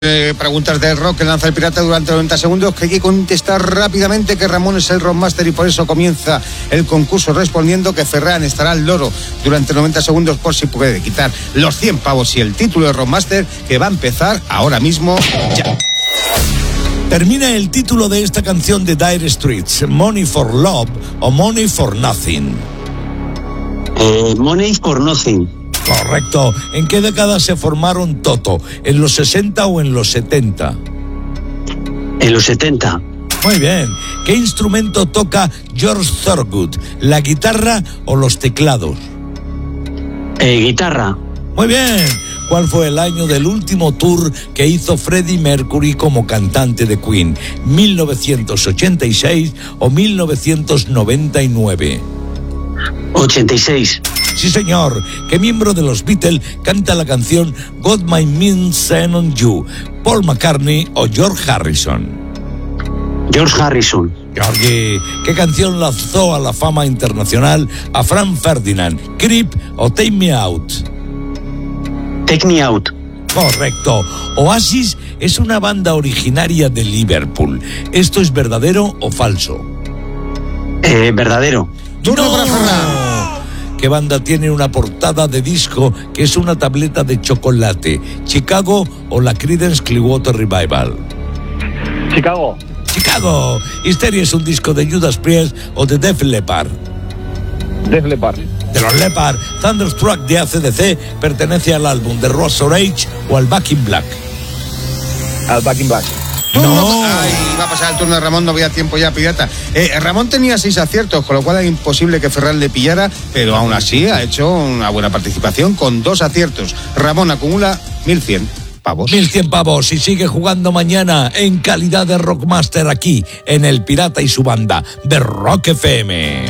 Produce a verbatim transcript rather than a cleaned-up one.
Eh, preguntas de rock que lanza el pirata durante noventa segundos, que hay que contestar rápidamente, que Ramón es el rockmaster y por eso comienza el concurso respondiendo que Ferran estará al loro durante noventa segundos por si puede quitar los cien pavos y el título de rockmaster, que va a empezar ahora mismo ya. Termina el título de esta canción de Dire Straits, Money for Love o Money for Nothing. Eh, Money for Nothing. Correcto. ¿En qué década se formaron Toto? ¿En los sesenta o en los setenta? En los setenta. Muy bien. ¿Qué instrumento toca George Thorogood? ¿La guitarra o los teclados? Eh, guitarra. Muy bien. ¿Cuál fue el año del último tour que hizo Freddie Mercury como cantante de Queen? ¿mil novecientos ochenta y seis o mil novecientos noventa y nueve? ochenta y seis. Sí, señor. ¿Qué miembro de los Beatles canta la canción Got My Mind Set on You? ¿Paul McCartney o George Harrison? George Harrison. Georgie, ¿qué canción lanzó a la fama internacional a Franz Ferdinand? ¿Creep o Take Me Out? Take Me Out. Correcto. Oasis es una banda originaria de Liverpool. ¿Esto es verdadero o falso? Eh, verdadero. Turno para Ferran. ¿Qué banda tiene una portada de disco que es una tableta de chocolate? ¿Chicago o la Creedence Clearwater Revival? Chicago. Chicago. Hysteria es un disco de Judas Priest o de Def Leppard. Def Leppard. De los Leppard. Thunderstruck de A C D C pertenece al álbum de Rose Orange o al Back in Black. Al Back in Black. No. Ay, va a pasar el turno de Ramón, no voy a tiempo ya, pirata. Eh, Ramón tenía seis aciertos, con lo cual es imposible que Ferran le pillara, pero aún así ha hecho una buena participación con dos aciertos. Ramón acumula mil cien pavos. mil cien pavos y sigue jugando mañana en calidad de Rockmaster aquí en El Pirata y su banda de Rock F M.